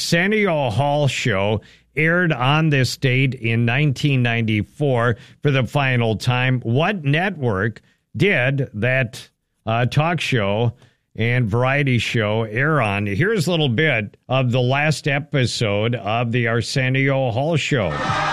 Arsenio Hall show aired on this date in 1994 for the final time. What network did that talk show and variety show air on? Here's a little bit of the last episode of the Arsenio Hall show.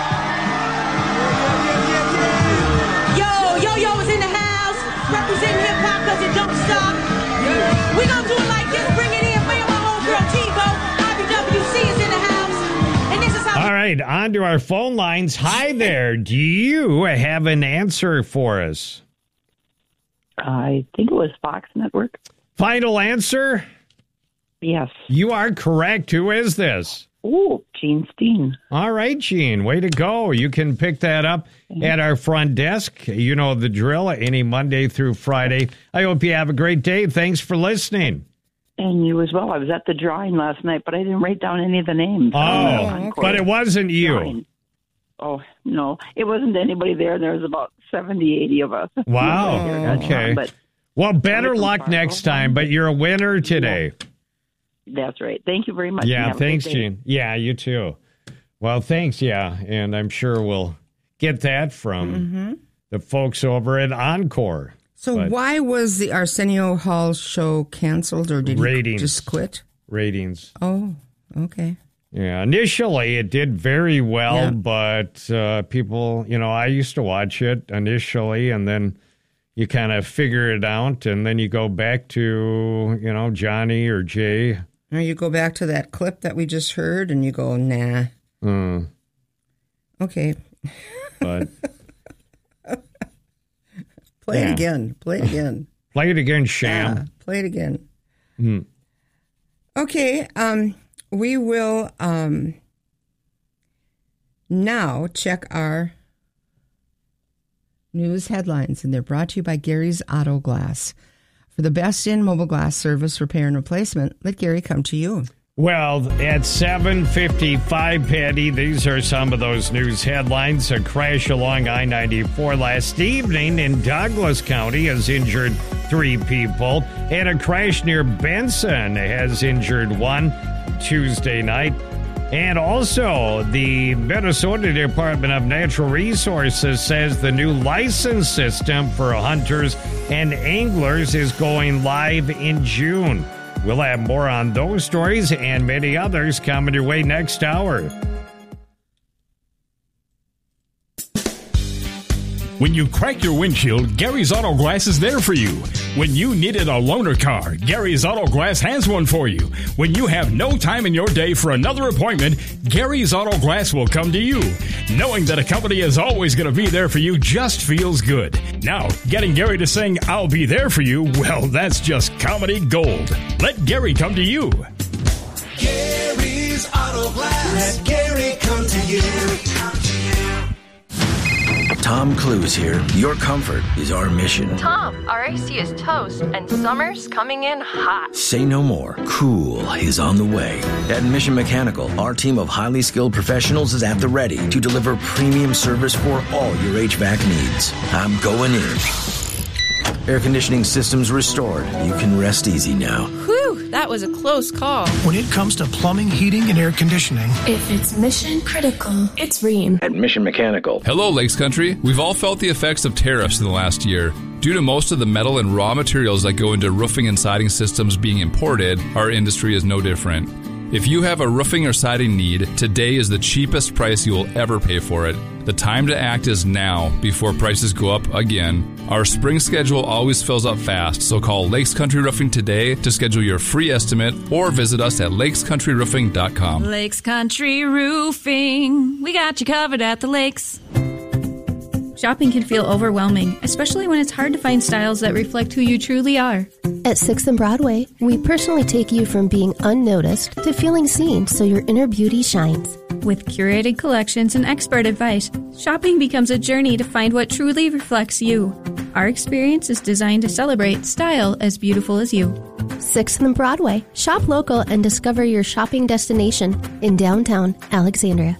Yo is in the house, representing hip-hop because it don't stop. We gonna do it like this, bring it in, bring my homegirl T-Bo. IBWC is in the house, and this is how... All right, on to our phone lines. Hi there. Do you have an answer for us? I think it was Fox Network. Final answer? Yes. You are correct. Who is this? Oh, Gene Steen. All right, Gene. Way to go. You can pick that up at our front desk. You know the drill, any Monday through Friday. I hope you have a great day. Thanks for listening. And you as well. I was at the drawing last night, but I didn't write down any of the names. Oh, but it wasn't you. Drawing. Oh, no. It wasn't anybody there. There was about 70, 80 of us. Wow. Okay. Well, better luck next time, but you're a winner today. That's right. Thank you very much. Yeah, thanks, Gene. Yeah, you too. Well, thanks, yeah. And I'm sure we'll get that from the folks over at Encore. So why was the Arsenio Hall show canceled, or did he just quit? Ratings. Oh, okay. Yeah, initially it did very well, but people, I used to watch it initially, and then you kind of figure it out, and then you go back to, Johnny or Jay. Or you go back to that clip that we just heard, and you go, nah. Okay. But Play it again. Play it again. Play it again, Sham. Yeah, play it again. Okay, we will now check our news headlines, and they're brought to you by Gary's Auto Glass. For the best in mobile glass service, repair, and replacement, let Gary come to you. Well, at 7:55, Patty, these are some of those news headlines. A crash along I-94 last evening in Douglas County has injured 3 people, and a crash near Benson has injured 1 Tuesday night. And also, the Minnesota Department of Natural Resources says the new license system for hunters and anglers is going live in June. We'll have more on those stories and many others coming your way next hour. When you crack your windshield, Gary's Auto Glass is there for you. When you needed a loaner car, Gary's Auto Glass has one for you. When you have no time in your day for another appointment, Gary's Auto Glass will come to you. Knowing that a company is always going to be there for you just feels good. Now, getting Gary to sing, "I'll be there for you," well, that's just comedy gold. Let Gary come to you. Gary's Auto Glass. Let Gary come to you. Tom Cruise here. Your comfort is our mission. Tom, our AC is toast, and summer's coming in hot. Say no more. Cool is on the way. At Mission Mechanical, our team of highly skilled professionals is at the ready to deliver premium service for all your HVAC needs. I'm going in. Air conditioning systems restored. You can rest easy now. Whew, that was a close call. When it comes to plumbing, heating, and air conditioning, if it's mission critical, it's Rheem. At Mission Mechanical. Hello, Lakes Country. We've all felt the effects of tariffs in the last year. Due to most of the metal and raw materials that go into roofing and siding systems being imported, our industry is no different. If you have a roofing or siding need, today is the cheapest price you will ever pay for it. The time to act is now, before prices go up again. Our spring schedule always fills up fast, so call Lakes Country Roofing today to schedule your free estimate or visit us at lakescountryroofing.com. Lakes Country Roofing. We got you covered at the lakes. Shopping can feel overwhelming, especially when it's hard to find styles that reflect who you truly are. At 6th and Broadway, we personally take you from being unnoticed to feeling seen so your inner beauty shines. With curated collections and expert advice, shopping becomes a journey to find what truly reflects you. Our experience is designed to celebrate style as beautiful as you. 6th and Broadway. Shop local and discover your shopping destination in downtown Alexandria.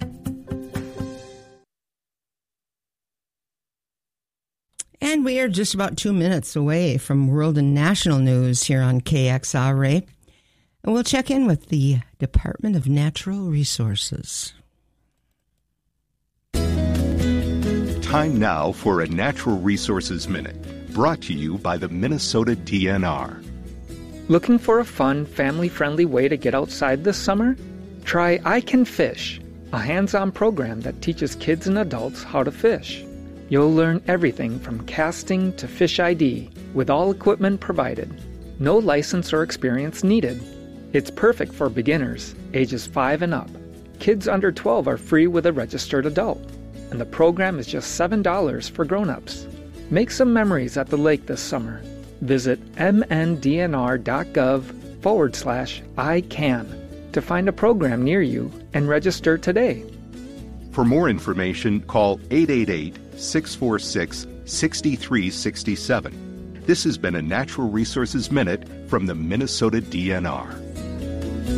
And we are just about 2 minutes away from world and national news here on KXRA. And we'll check in with the Department of Natural Resources. Time now for a Natural Resources Minute, brought to you by the Minnesota DNR. Looking for a fun, family-friendly way to get outside this summer? Try I Can Fish, a hands-on program that teaches kids and adults how to fish. You'll learn everything from casting to fish ID, with all equipment provided. No license or experience needed. It's perfect for beginners, ages 5 and up. Kids under 12 are free with a registered adult. And the program is just $7 for grown-ups. Make some memories at the lake this summer. Visit mndnr.gov/ICAN to find a program near you and register today. For more information, call 888-646-6367. This has been a Natural Resources Minute from the Minnesota DNR.